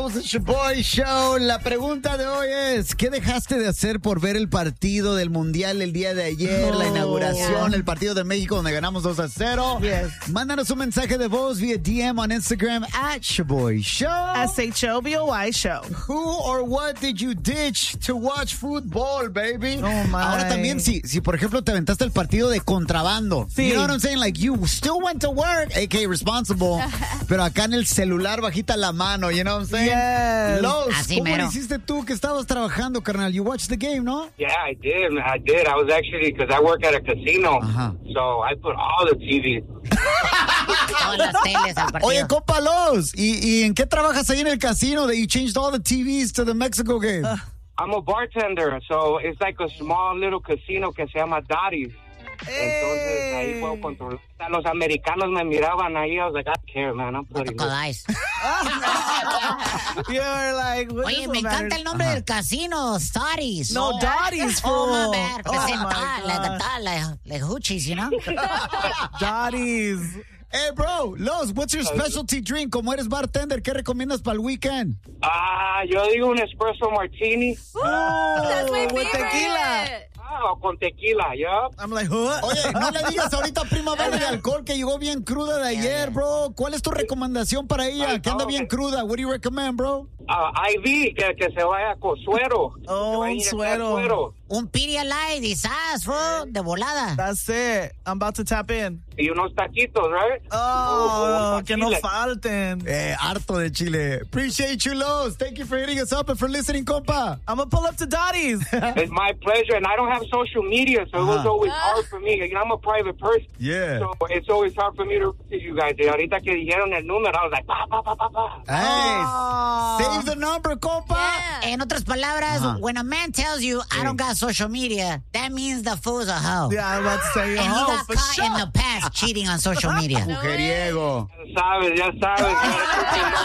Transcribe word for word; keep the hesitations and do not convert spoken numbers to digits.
Regresamos a Shaboy Show. La pregunta de hoy es, ¿qué dejaste de hacer por ver el partido del Mundial el día de ayer? Oh, la inauguración, yeah. el partido de México donde ganamos dos a cero. Yes. Mándanos un mensaje de voz vía D M on Instagram at Shaboy Show. S H O B O Y Show. Who or what did you ditch to watch football, baby? Oh, my. Ahora también, si, si por ejemplo te aventaste el partido de contrabando. Sí. You know what I'm saying? Like, you still went to work, A K A responsible, pero acá en el celular bajita la mano, you know what I'm saying? Yes. Los, Así ¿cómo mero. lo hiciste tú que estabas trabajando, carnal? You watched the game, ¿no? Yeah, I did. I did. I was actually, because I work at a casino, Ajá. so I put all the T Vs. Todas las teles al partido. Oye, compa Los, ¿y, ¿y en qué trabajas ahí en el casino that you changed all the T Vs to the Mexico game? Uh, I'm a bartender, so it's like a small little casino que se llama Dottie's. Entonces ahí puedo controlar. Los americanos me miraban ahí. I was like, I don't care, man. I'm putting Con this. ice. You're like, what Oye, is me the encanta matter? el nombre del casino, Stotties. No, Dottie's, Oh, fool. my bad. Oh, Presentar, my like, God. tal, like, like hoochies, you know? Dottie's. Hey, bro, Los, what's your specialty drink? Como eres bartender, ¿qué recomiendas para el weekend? Ah, yo digo un espresso martini. That's my with favorite. tequila. Ah, o con tequila, ¿ya? I'm like, what? Oye, no le digas ahorita a prima verde de alcohol que llegó bien cruda de ayer, bro. ¿Cuál es tu recomendación para ella? Que anda bien cruda. What do you recommend, bro? Ah, I V, que, que se vaya con suero. Oh, Se vaya a un inyectar suero. Un Pedialyte y sas, bro, de volada. That's it. I'm about to tap in. Y unos taquitos, right? Oh, un que no chile. falten. Eh, harto de Chile. Appreciate you, Los. Thank you for hitting us up and for listening, compa. I'm gonna pull up to Dottie's. It's my pleasure, and I don't have social media, so it was Uh-huh. always hard for me. You know, I'm a private person, Yeah. so it's always hard for me to reach you guys. Y ahorita que dijeron el número, I was like, pa, pa, pa, pa, pa. Hey, Oh. save the number, compa. Yeah. En otras palabras, Ajá. when a man tells you, I don't got social media, that means the fool's a hoe. Yeah, I'm about to say, And he oh, got for caught sure. in the past cheating on social media. Mujeriego. Ya sabes, ya sabes.